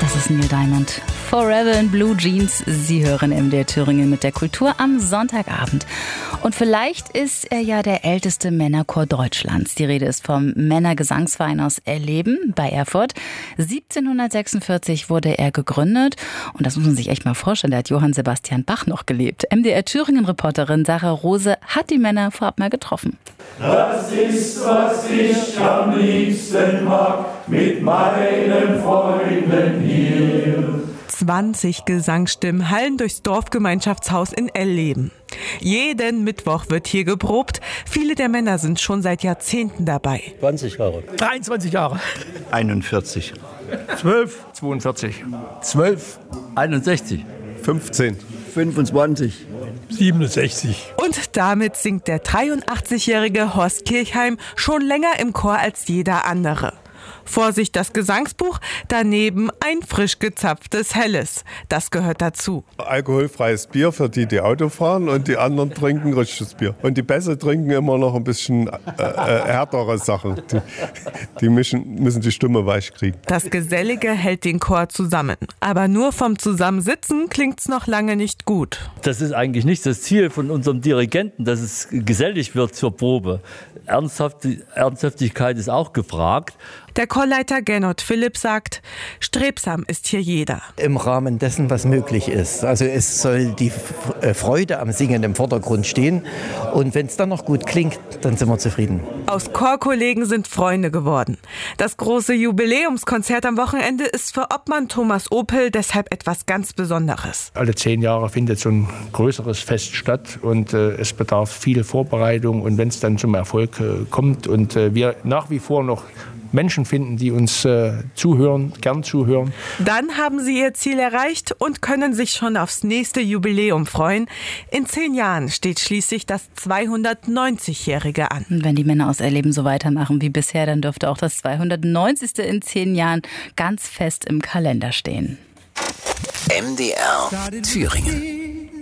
Das ist Neil Diamond. Forever in Blue Jeans. Sie hören MDR Thüringen mit der Kultur am Sonntagabend. Und vielleicht ist er ja der älteste Männerchor Deutschlands. Die Rede ist vom Männergesangsverein aus Erleben bei Erfurt. 1746 wurde er gegründet. Und das muss man sich echt mal vorstellen, da hat Johann Sebastian Bach noch gelebt. MDR Thüringen-Reporterin Sarah Rose hat die Männer vorab mal getroffen. Das ist, was ich am liebsten mag, mit meinen Freunden hier. 20 Gesangsstimmen hallen durchs Dorfgemeinschaftshaus in Erleben. Jeden Mittwoch wird hier geprobt. Viele der Männer sind schon seit Jahrzehnten dabei. 20 Jahre. 23 Jahre. 41. 12. 42. 12. 61. 15. 25. 67. Und damit singt der 83-jährige Horst Kirchheim schon länger im Chor als jeder andere. Vor sich das Gesangsbuch, daneben ein frisch gezapftes Helles. Das gehört dazu. Alkoholfreies Bier für die, die Auto fahren, und die anderen trinken richtiges Bier. Und die Bässe trinken immer noch ein bisschen härtere Sachen. Die müssen die Stimme weich kriegen. Das Gesellige hält den Chor zusammen. Aber nur vom Zusammensitzen klingt's noch lange nicht gut. Das ist eigentlich nicht das Ziel von unserem Dirigenten, dass es gesellig wird zur Probe. Ernsthaftigkeit ist auch gefragt. Der Chorleiter Gernot Philipp sagt, strebsam ist hier jeder. Im Rahmen dessen, was möglich ist. Also es soll die Freude am Singen im Vordergrund stehen. Und wenn es dann noch gut klingt, dann sind wir zufrieden. Aus Chorkollegen sind Freunde geworden. Das große Jubiläumskonzert am Wochenende ist für Obmann Thomas Opel deshalb etwas ganz Besonderes. Alle 10 Jahre findet so ein größeres Fest statt und es bedarf viel Vorbereitung. Und wenn es dann zum Erfolg kommt und wir nach wie vor noch Menschen finden, die uns gern zuhören. Dann haben sie ihr Ziel erreicht und können sich schon aufs nächste Jubiläum freuen. In 10 Jahren steht schließlich das 290-Jährige an. Und wenn die Männer aus Erleben so weitermachen wie bisher, dann dürfte auch das 290. in 10 Jahren ganz fest im Kalender stehen. MDR Thüringen.